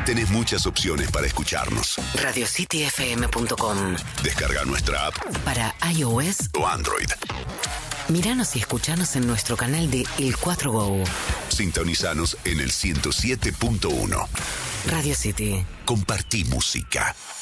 Tenés muchas opciones para escucharnos. RadioCityFM.com. Descarga nuestra app para iOS o Android. Míranos y escuchanos en nuestro canal de El 4 Go. Sintonizanos en el 107.1. Radio City. Compartí música.